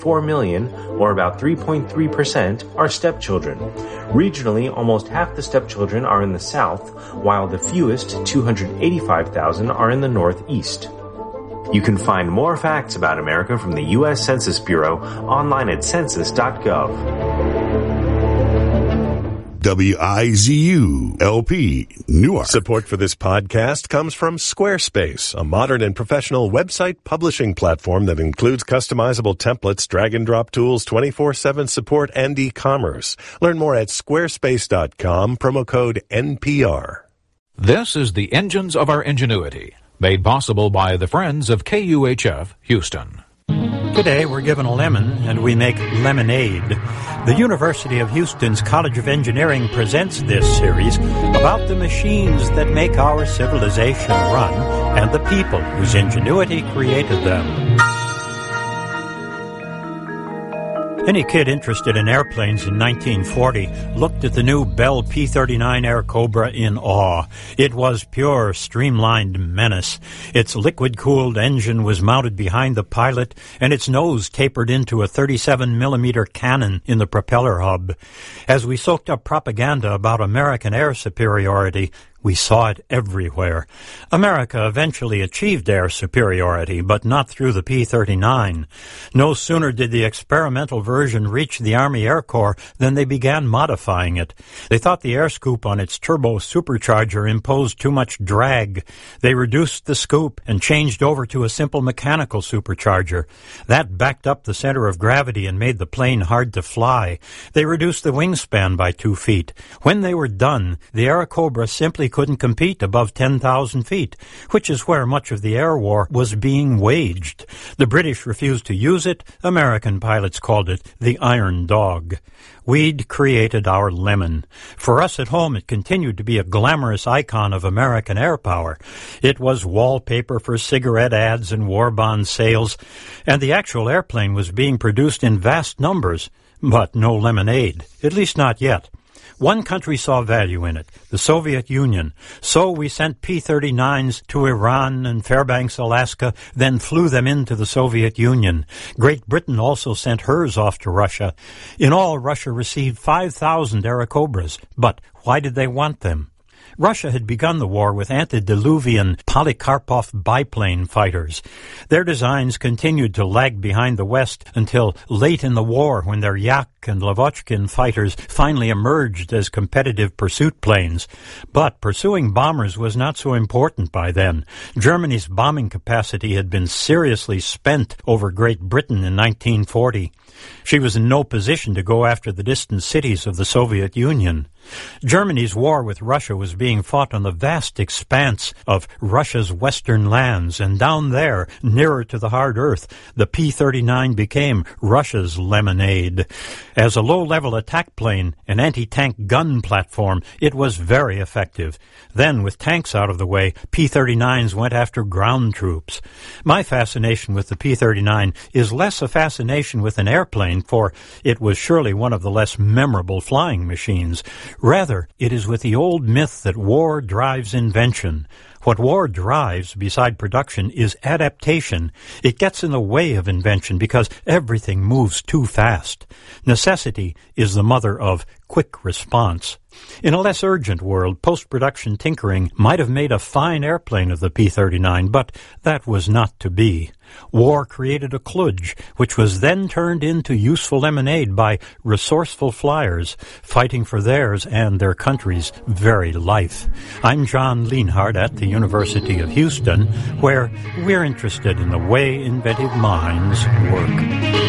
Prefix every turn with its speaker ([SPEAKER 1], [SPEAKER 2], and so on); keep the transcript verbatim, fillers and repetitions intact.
[SPEAKER 1] four million, or about three point three percent, are stepchildren. Regionally, almost half the stepchildren are in the south, while the fewest, two hundred eighty-five thousand, are in the northeast. You can find more facts about America from the U S Census Bureau online at census dot gov.
[SPEAKER 2] W I Z U L P, Newark.
[SPEAKER 3] Support for this podcast comes from Squarespace, a modern and professional website publishing platform that includes customizable templates, drag-and-drop tools, twenty-four seven support, and e-commerce. Learn more at squarespace dot com, promo code N P R.
[SPEAKER 4] This is the Engines of Our Ingenuity, made possible by the Friends of K U H F Houston.
[SPEAKER 5] Today we're given a lemon and we make lemonade. The University of Houston's College of Engineering presents this series about the machines that make our civilization run and the people whose ingenuity created them. Any kid interested in airplanes in nineteen forty looked at the new Bell P thirty-nine Air Cobra in awe. It was pure, streamlined menace. Its liquid-cooled engine was mounted behind the pilot, and its nose tapered into a thirty-seven millimeter cannon in the propeller hub. As we soaked up propaganda about American air superiority, we saw it everywhere. America eventually achieved air superiority, but not through the P thirty-nine. No sooner did the experimental version reach the Army Air Corps than they began modifying it. They thought the air scoop on its turbo supercharger imposed too much drag. They reduced the scoop and changed over to a simple mechanical supercharger. That backed up the center of gravity and made the plane hard to fly. They reduced the wingspan by two feet. When they were done, the Air Cobra simply couldn't compete above ten thousand feet, which is where much of the air war was being waged. The British refused to use it. American pilots called it the Iron Dog. We'd created our lemon. For us at home, it continued to be a glamorous icon of American air power. It was wallpaper for cigarette ads and war bond sales, and the actual airplane was being produced in vast numbers, but no lemonade, at least not yet. One country saw value in it, the Soviet Union. So we sent P thirty-nines to Iran and Fairbanks, Alaska, then flew them into the Soviet Union. Great Britain also sent hers off to Russia. In all, Russia received five thousand Airacobras. But why did they want them? Russia had begun the war with antediluvian Polikarpov biplane fighters. Their designs continued to lag behind the West until late in the war, when their Yak and Lavochkin fighters finally emerged as competitive pursuit planes. But pursuing bombers was not so important by then. Germany's bombing capacity had been seriously spent over Great Britain in nineteen forty. She was in no position to go after the distant cities of the Soviet Union. Germany's war with Russia was being fought on the vast expanse of Russia's western lands, and down there, nearer to the hard earth, the P thirty-nine became Russia's lemonade. As a low-level attack plane, an anti-tank gun platform, it was very effective. Then, with tanks out of the way, P thirty-nines went after ground troops. My fascination with the P thirty-nine is less a fascination with an airplane, for it was surely one of the less memorable flying machines. Rather, it is with the old myth that war drives invention. What war drives, beside production, is adaptation. It gets in the way of invention because everything moves too fast. Necessity is the mother of quick response. In a less urgent world, post-production tinkering might have made a fine airplane of the P thirty-nine, but that was not to be. War created a kludge, which was then turned into useful lemonade by resourceful flyers fighting for theirs and their country's very life. I'm John Lienhardt at the University of Houston, where we're interested in the way inventive minds work.